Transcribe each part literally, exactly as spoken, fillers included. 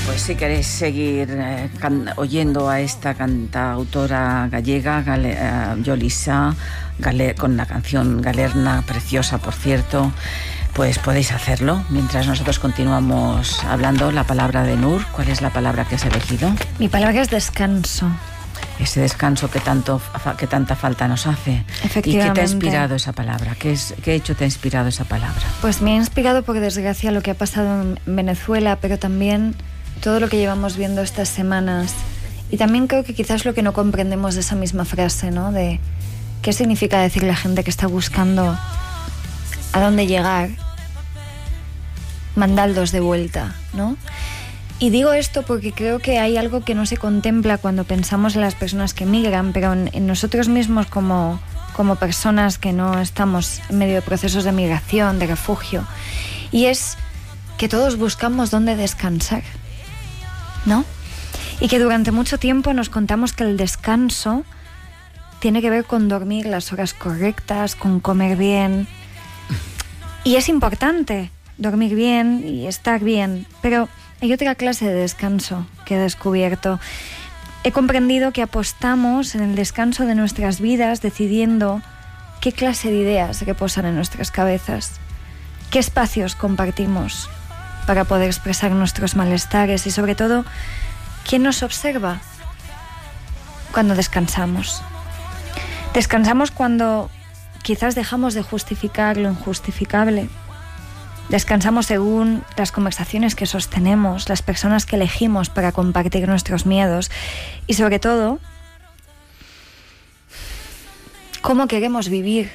Pues si queréis seguir eh, can- oyendo a esta cantautora gallega, Gale- uh, Yolisa, Gale- con la canción Galerna, preciosa por cierto, pues podéis hacerlo mientras nosotros continuamos hablando. La palabra de Nur, ¿cuál es la palabra que has elegido? Mi palabra es descanso. Ese descanso que tanto que tanta falta nos hace. Efectivamente. ¿Y qué te ha inspirado esa palabra? ¿Qué, es, qué hecho te ha inspirado esa palabra? Pues me ha inspirado, por desgracia, lo que ha pasado en Venezuela, pero también todo lo que llevamos viendo estas semanas. Y también creo que quizás lo que no comprendemos de esa misma frase, ¿no? De qué significa decirle a gente que está buscando a dónde llegar, mandadlos de vuelta, ¿no? Y digo esto porque creo que hay algo que no se contempla cuando pensamos en las personas que migran, pero en, en nosotros mismos como, como personas que no estamos en medio de procesos de migración, de refugio. Y es que todos buscamos dónde descansar, ¿no? Y que durante mucho tiempo nos contamos que el descanso tiene que ver con dormir las horas correctas, con comer bien. Y es importante dormir bien y estar bien, pero hay otra clase de descanso que he descubierto. He comprendido que apostamos en el descanso de nuestras vidas decidiendo qué clase de ideas reposan en nuestras cabezas, qué espacios compartimos para poder expresar nuestros malestares y, sobre todo, quién nos observa cuando descansamos. Descansamos cuando quizás dejamos de justificar lo injustificable. Descansamos según las conversaciones que sostenemos, las personas que elegimos para compartir nuestros miedos y, sobre todo, cómo queremos vivir.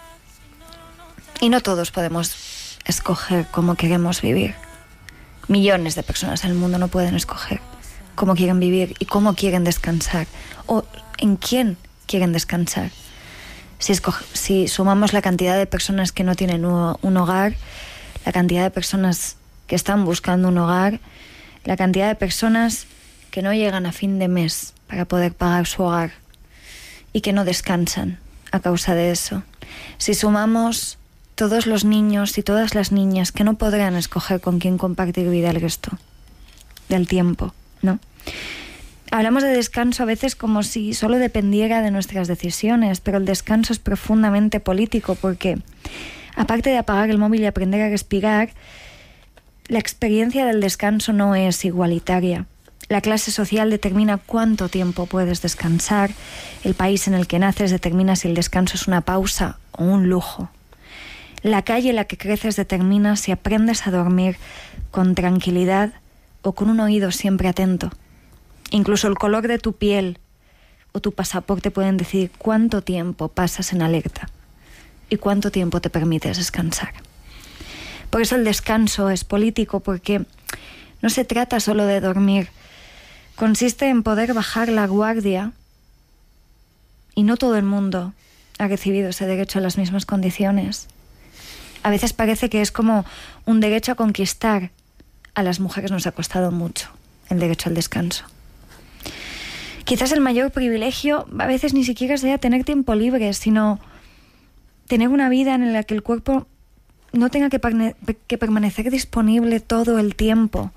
Y no todos podemos escoger cómo queremos vivir. Millones de personas en el mundo no pueden escoger cómo quieren vivir y cómo quieren descansar o en quién quieren descansar. Si, esco- si sumamos la cantidad de personas que no tienen un hogar, la cantidad de personas que están buscando un hogar, la cantidad de personas que no llegan a fin de mes para poder pagar su hogar y que no descansan a causa de eso. Si sumamos todos los niños y todas las niñas que no podrán escoger con quién compartir vida el resto del tiempo, ¿no? Hablamos de descanso a veces como si solo dependiera de nuestras decisiones, pero el descanso es profundamente político porque, aparte de apagar el móvil y aprender a respirar, la experiencia del descanso no es igualitaria. La clase social determina cuánto tiempo puedes descansar. El país en el que naces determina si el descanso es una pausa o un lujo. La calle en la que creces determina si aprendes a dormir con tranquilidad o con un oído siempre atento. Incluso el color de tu piel o tu pasaporte pueden decidir cuánto tiempo pasas en alerta y cuánto tiempo te permites descansar. Por eso el descanso es político, porque no se trata solo de dormir. Consiste en poder bajar la guardia, y no todo el mundo ha recibido ese derecho en las mismas condiciones. A veces parece que es como un derecho a conquistar. A las mujeres nos ha costado mucho el derecho al descanso. Quizás el mayor privilegio a veces ni siquiera sea tener tiempo libre, sino tener una vida en la que el cuerpo no tenga que, parne- que permanecer disponible todo el tiempo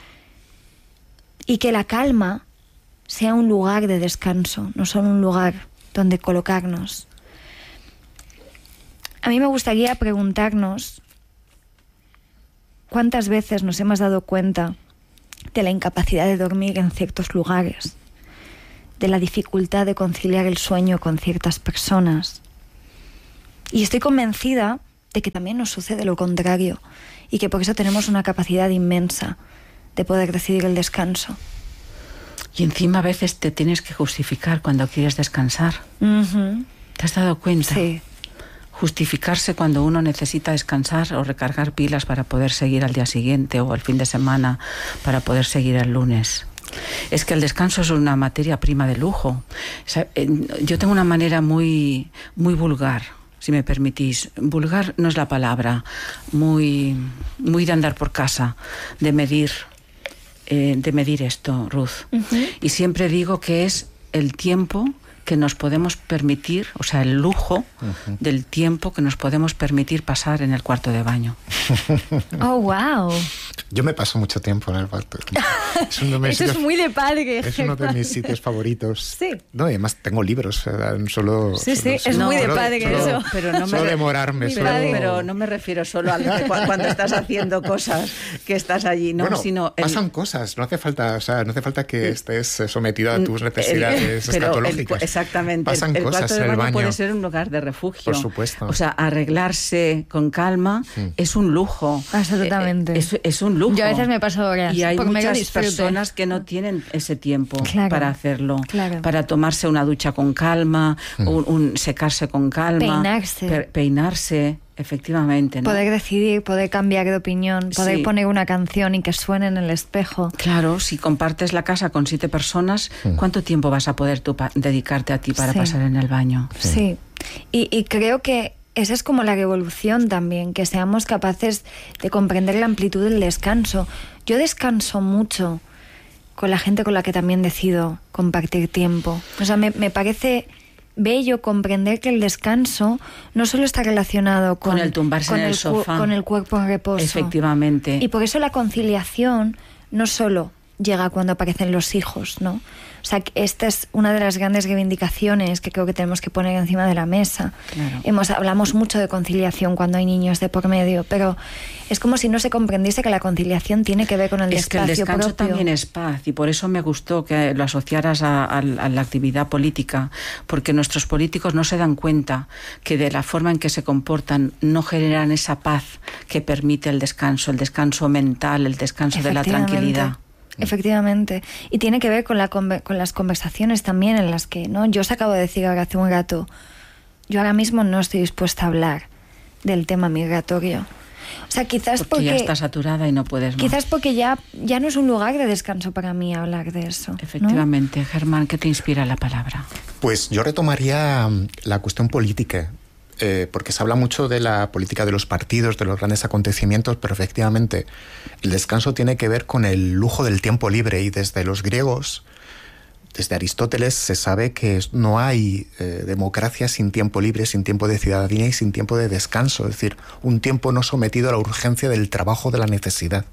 y que la calma sea un lugar de descanso, no solo un lugar donde colocarnos. A mí me gustaría preguntarnos cuántas veces nos hemos dado cuenta de la incapacidad de dormir en ciertos lugares, de la dificultad de conciliar el sueño con ciertas personas. Y estoy convencida de que también nos sucede lo contrario y que por eso tenemos una capacidad inmensa de poder decidir el descanso. Y encima a veces te tienes que justificar cuando quieres descansar. Uh-huh. ¿Te has dado cuenta? Sí. Justificarse cuando uno necesita descansar o recargar pilas para poder seguir al día siguiente o el fin de semana para poder seguir el lunes. Es que el descanso es una materia prima de lujo. O sea, yo tengo una manera muy, muy vulgar, si me permitís. Vulgar no es la palabra, muy, muy de andar por casa, de medir, eh, de medir esto, Ruth. Uh-huh. Y siempre digo que es el tiempo que nos podemos permitir, o sea, el lujo uh-huh. del tiempo que nos podemos permitir pasar en el cuarto de baño. Oh, wow. Yo me paso mucho tiempo en el cuarto. Es uno de mis Eso sitios, es muy de padre. Es uno de mis sitios favoritos. Sí. No, y además tengo libros. Solo, sí, solo, sí, es no, muy de solo, padre solo, eso. Pero no solo me demorarme. Pero, solo... pero no me refiero solo a lo que cuando estás haciendo cosas que estás allí, no, bueno, sino el... pasan cosas. No hace falta, o sea, no hace falta que estés sometido a tus necesidades el, escatológicas. El, exactamente. Pasan el, el cosas cuarto de en el baño baño. Puede ser un lugar de refugio. Por supuesto. O sea, arreglarse con calma mm. es un lujo. Absolutamente. Es, es un lujo. Yo a veces me paso horas. Y hay porque muchas me personas que no tienen ese tiempo claro, para hacerlo. Claro. Para tomarse una ducha con calma, mm. un, un secarse con calma. Peinarse. Per, peinarse. Efectivamente, ¿no? Poder decidir, poder cambiar de opinión, poder sí. poner una canción y que suene en el espejo. Claro, si compartes la casa con siete personas, ¿cuánto tiempo vas a poder tú pa- dedicarte a ti para sí. pasar en el baño? Sí, sí. Y, y creo que esa es como la revolución también, que seamos capaces de comprender la amplitud del descanso. Yo descanso mucho con la gente con la que también decido compartir tiempo. O sea, me, me parece... bello comprender que el descanso no solo está relacionado con, con el tumbarse con en el, el sofá, con el cuerpo en reposo. Efectivamente. Y por eso la conciliación no solo llega cuando aparecen los hijos, ¿no? O sea, esta es una de las grandes reivindicaciones que creo que tenemos que poner encima de la mesa. Claro. Hemos, hablamos mucho de conciliación cuando hay niños de por medio, pero es como si no se comprendiese que la conciliación tiene que ver con el es espacio que el descanso propio. también es paz, y por eso me gustó que lo asociaras a, a, a la actividad política, porque nuestros políticos no se dan cuenta que de la forma en que se comportan no generan esa paz que permite el descanso, el descanso mental, el descanso de la tranquilidad. Efectivamente. Y tiene que ver con, la, con las conversaciones también en las que, ¿no? Yo os acabo de decir ahora hace un rato, yo ahora mismo no estoy dispuesta a hablar del tema migratorio. O sea, quizás porque, porque ya está saturada y no puedes más. Quizás porque ya, ya no es un lugar de descanso para mí hablar de eso. Efectivamente. ¿No? Germán, ¿qué te inspira la palabra? Pues yo retomaría la cuestión política. Eh, porque se habla mucho de la política de los partidos, de los grandes acontecimientos, pero efectivamente el descanso tiene que ver con el lujo del tiempo libre, y desde los griegos, desde Aristóteles, se sabe que no hay eh, democracia sin tiempo libre, sin tiempo de ciudadanía y sin tiempo de descanso, es decir, un tiempo no sometido a la urgencia del trabajo, de la necesidad,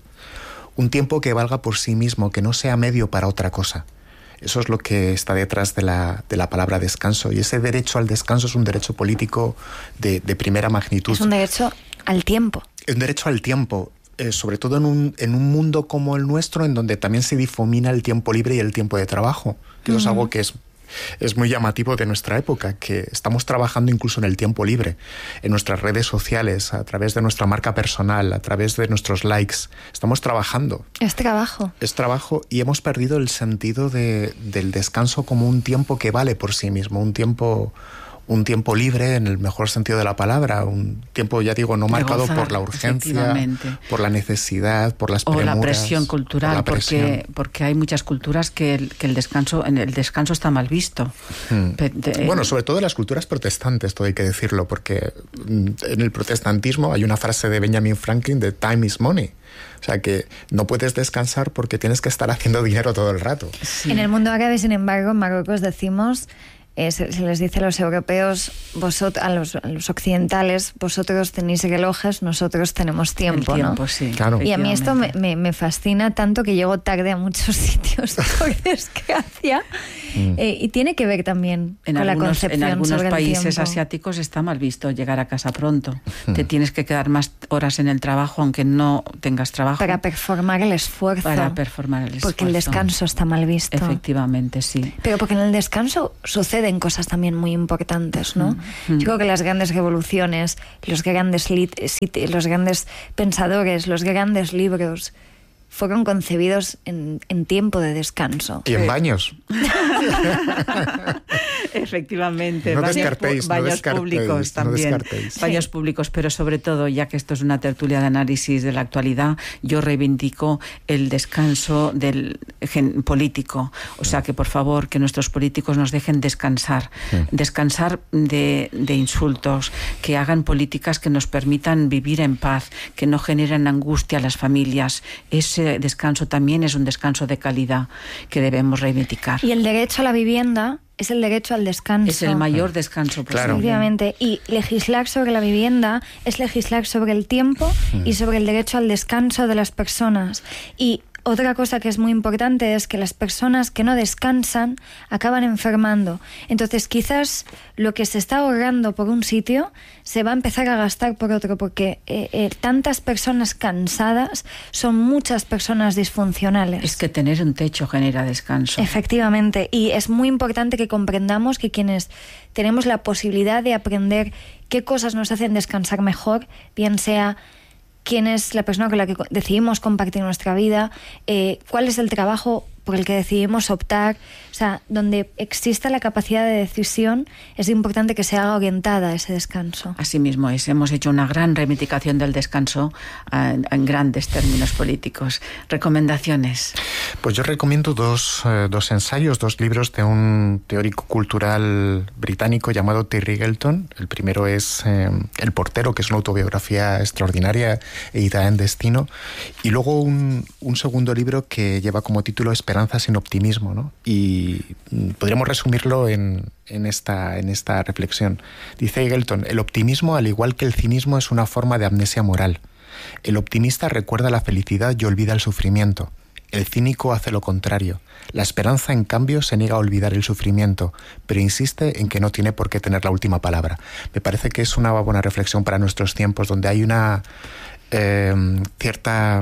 un tiempo que valga por sí mismo, que no sea medio para otra cosa. Eso es lo que está detrás de la, de la palabra descanso. Y ese derecho al descanso es un derecho político de, de primera magnitud. Es un derecho al tiempo. Es un derecho al tiempo, eh, sobre todo en un, en un mundo como el nuestro, en donde también se difumina el tiempo libre y el tiempo de trabajo. Que eso uh-huh. es algo que es... Es muy llamativo de nuestra época, que estamos trabajando incluso en el tiempo libre, en nuestras redes sociales, a través de nuestra marca personal, a través de nuestros likes. Estamos trabajando. Es trabajo. Es trabajo, y hemos perdido el sentido de, del descanso como un tiempo que vale por sí mismo, un tiempo... un tiempo libre en el mejor sentido de la palabra, un tiempo, ya digo, no marcado gozar, por la urgencia, por la necesidad, por las premuras, o la presión cultural, la presión. Porque, porque hay muchas culturas que el, que el descanso en el descanso está mal visto. Hmm. De, bueno, sobre todo en las culturas protestantes, todo hay que decirlo, porque en el protestantismo hay una frase de Benjamin Franklin de time is money. O sea, que no puedes descansar porque tienes que estar haciendo dinero todo el rato. Sí. En el mundo árabe, sin embargo, en Marruecos decimos... Eh, se, se les dice a los europeos, vosotros, a, los, a los occidentales, vosotros tenéis relojes, nosotros tenemos tiempo, El tiempo, ¿no? Sí, claro. Y a mí esto me, me, me fascina tanto que llego tarde a muchos sitios, por desgracia. Mm. Eh, y tiene que ver también en con algunos, la concepción en algunos sobre países el tiempo. asiáticos está mal visto llegar a casa pronto. Mm. Te tienes que quedar más horas en el trabajo, aunque no tengas trabajo. Para performar el esfuerzo. Para performar el esfuerzo. Porque el descanso está mal visto. Efectivamente, sí. Pero porque en el descanso suceden cosas también muy importantes, ¿no? Mm. Yo creo que las grandes revoluciones, los grandes, lit- los grandes pensadores, los grandes libros fueron concebidos en, en tiempo de descanso. Y en baños. Efectivamente. No baños, descartéis, pu- baños no descartéis, públicos no también. descartéis. Baños sí. públicos, pero sobre todo, ya que esto es una tertulia de análisis de la actualidad, yo reivindico el descanso del gen político. O sea, que por favor, que nuestros políticos nos dejen descansar. Sí. Descansar de, de insultos, que hagan políticas que nos permitan vivir en paz, que no generen angustia a las familias. Ese descanso también es un descanso de calidad que debemos reivindicar. Y el derecho a la vivienda es el derecho al descanso. Es el mayor descanso posible. Claro. Efectivamente. Y legislar sobre la vivienda es legislar sobre el tiempo mm. y sobre el derecho al descanso de las personas. Y otra cosa que es muy importante es que las personas que no descansan acaban enfermando. Entonces, quizás lo que se está ahorrando por un sitio se va a empezar a gastar por otro, porque eh, eh, tantas personas cansadas son muchas personas disfuncionales. Es que tener un techo genera descanso. Efectivamente. Y es muy importante que comprendamos que quienes tenemos la posibilidad de aprender qué cosas nos hacen descansar mejor, bien sea quién es la persona con la que decidimos compartir nuestra vida, eh, cuál es el trabajo por el que decidimos optar, o sea, donde exista la capacidad de decisión, es importante que se haga orientada a ese descanso. Así mismo es, hemos hecho una gran reivindicación del descanso en, en grandes términos políticos. ¿Recomendaciones? Pues yo recomiendo dos, eh, dos ensayos, dos libros de un teórico cultural británico llamado Terry Eagleton. El primero es eh, El portero, que es una autobiografía extraordinaria editada en Destino, y luego un, un segundo libro que lleva como título Esperanza sin optimismo, ¿no? Y podríamos resumirlo en, en, esta, en esta reflexión. Dice Eagleton: el optimismo, al igual que el cinismo, es una forma de amnesia moral. El optimista recuerda la felicidad y olvida el sufrimiento. El cínico hace lo contrario. La esperanza, en cambio, se niega a olvidar el sufrimiento, pero insiste en que no tiene por qué tener la última palabra. Me parece que es una buena reflexión para nuestros tiempos, donde hay una eh, cierta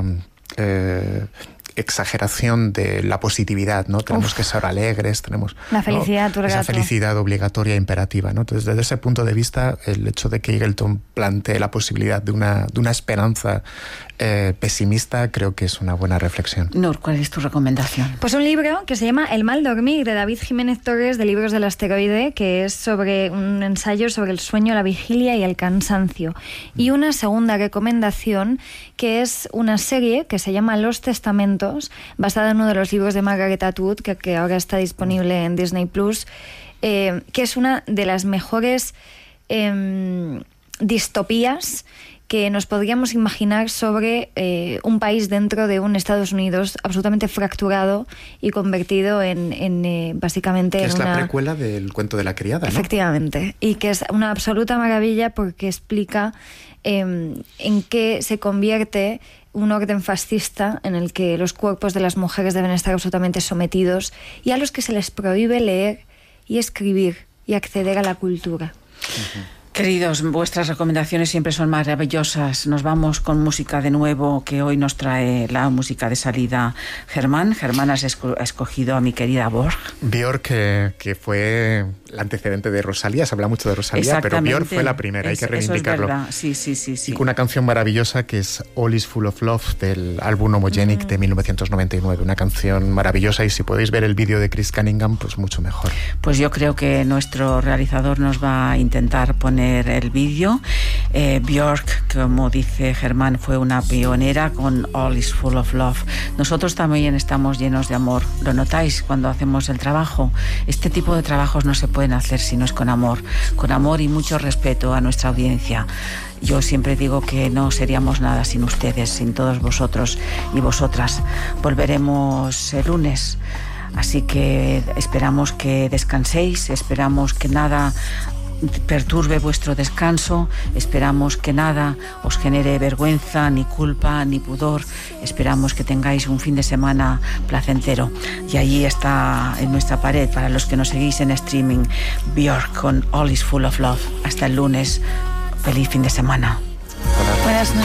Eh, exageración de la positividad, ¿no? Tenemos Uf. que ser alegres, tenemos la felicidad, ¿no? esa felicidad obligatoria e imperativa, ¿no? Entonces, desde ese punto de vista, el hecho de que Eagleton plantee la posibilidad de una, de una esperanza eh, pesimista, creo que es una buena reflexión. Nur, ¿cuál es tu recomendación? Pues un libro que se llama El mal dormir, de David Jiménez Torres, de Libros del Asteroide, que es sobre un ensayo sobre el sueño, la vigilia y el cansancio. Y una segunda recomendación, que es una serie que se llama Los Testamentos, basada en uno de los libros de Margaret Atwood, que, que ahora está disponible en Disney Plus, eh, que es una de las mejores eh, distopías que nos podríamos imaginar sobre eh, un país dentro de un Estados Unidos absolutamente fracturado y convertido en, en eh, básicamente... Que en es una... la precuela del Cuento de la Criada, ¿no? Efectivamente, y que es una absoluta maravilla porque explica eh, en qué se convierte un orden fascista en el que los cuerpos de las mujeres deben estar absolutamente sometidos y a los que se les prohíbe leer y escribir y acceder a la cultura. Uh-huh. Queridos, vuestras recomendaciones siempre son maravillosas. Nos vamos con música de nuevo, que hoy nos trae la música de salida Germán. Germán, has esco- escogido a mi querida Björk. Björk, que, que fue el antecedente de Rosalía. Se habla mucho de Rosalía, pero Björk fue la primera, es, hay que reivindicarlo. Eso es verdad. Sí, sí, sí, sí. Y con una canción maravillosa que es All is Full of Love, del álbum Homogenic mm. de mil novecientos noventa y nueve. Una canción maravillosa, y si podéis ver el vídeo de Chris Cunningham, pues mucho mejor. Pues yo creo que nuestro realizador nos va a intentar poner el vídeo. eh, Björk, como dice Germán, fue una pionera con All is Full of Love. Nosotros también estamos llenos de amor. ¿Lo notáis cuando hacemos el trabajo? Este tipo de trabajos no se pueden hacer si no es con amor, con amor y mucho respeto a nuestra audiencia. Yo siempre digo que no seríamos nada sin ustedes, sin todos vosotros y vosotras. Volveremos el lunes, así que esperamos que descanséis, esperamos que nada perturbe vuestro descanso, esperamos que nada os genere vergüenza, ni culpa, ni pudor. Esperamos que tengáis un fin de semana placentero. Y allí está en nuestra pared, para los que nos seguís en streaming, Björk con All is Full of Love. Hasta el lunes. Feliz fin de semana.